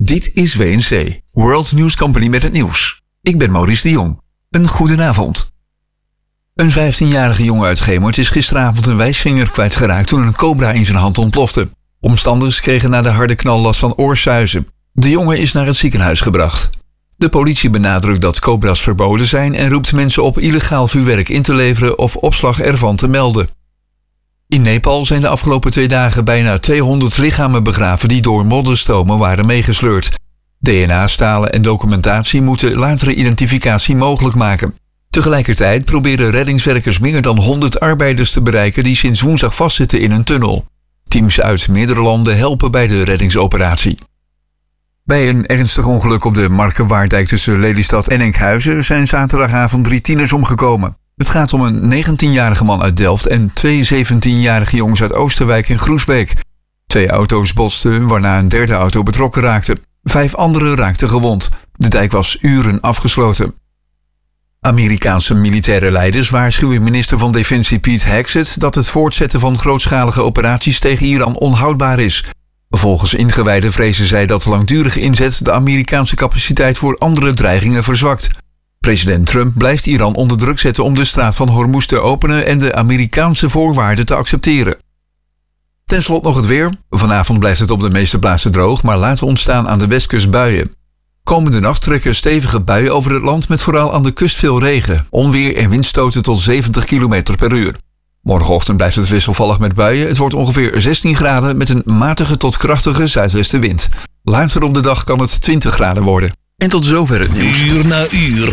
Dit is WNC, World News Company met het nieuws. Ik ben Maurice de Jong. Een goedenavond. Een 15-jarige jongen uit Gemert is gisteravond een wijsvinger kwijtgeraakt toen een cobra in zijn hand ontplofte. Omstanders kregen na de harde knal last van oorsuizen. De jongen is naar het ziekenhuis gebracht. De politie benadrukt dat cobra's verboden zijn en roept mensen op illegaal vuurwerk in te leveren of opslag ervan te melden. In Nepal zijn de afgelopen 2 dagen bijna 200 lichamen begraven die door modderstromen waren meegesleurd. DNA-stalen en documentatie moeten latere identificatie mogelijk maken. Tegelijkertijd proberen reddingswerkers meer dan 100 arbeiders te bereiken die sinds woensdag vastzitten in een tunnel. Teams uit meerdere landen helpen bij de reddingsoperatie. Bij een ernstig ongeluk op de Markenwaarddijk tussen Lelystad en Enkhuizen zijn zaterdagavond 3 tieners omgekomen. Het gaat om een 19-jarige man uit Delft en 2 17-jarige jongens uit Oosterwijk en Groesbeek. 2 auto's botsten, waarna een derde auto betrokken raakte. 5 anderen raakten gewond. De dijk was uren afgesloten. Amerikaanse militaire leiders waarschuwen minister van Defensie Pete Hegseth dat het voortzetten van grootschalige operaties tegen Iran onhoudbaar is. Volgens ingewijden vrezen zij dat langdurige inzet de Amerikaanse capaciteit voor andere dreigingen verzwakt. President Trump blijft Iran onder druk zetten om de straat van Hormuz te openen en de Amerikaanse voorwaarden te accepteren. Ten slotte nog het weer. Vanavond blijft het op de meeste plaatsen droog, maar laten ontstaan aan de westkust buien. Komende nacht trekken stevige buien over het land met vooral aan de kust veel regen, onweer en windstoten tot 70 km per uur. Morgenochtend blijft het wisselvallig met buien. Het wordt ongeveer 16 graden met een matige tot krachtige zuidwestenwind. Later op de dag kan het 20 graden worden. En tot zover het nieuws. Uur na uur